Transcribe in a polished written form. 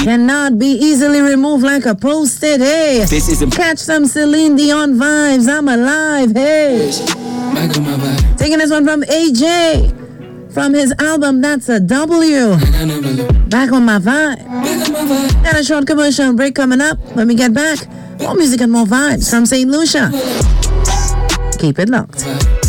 cannot be easily removed like a post-it. Hey, This is catch some Celine Dion vibes. I'm alive. Hey, back on my vibe. taking this one from AJ from his album That's a W. I never look Back on my vibe. back on my vibe. Got a short commercial break coming up. When we get back, more music and more vibes from St. Lucia. Keep it locked.